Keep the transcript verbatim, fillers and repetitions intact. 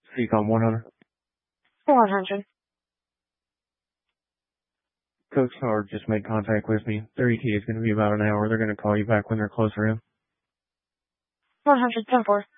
Seacom one hundred. one hundred. Coach Howard just made contact with me. Their E T A is going to be about an hour. They're going to call you back when they're closer in. one hundred, ten four.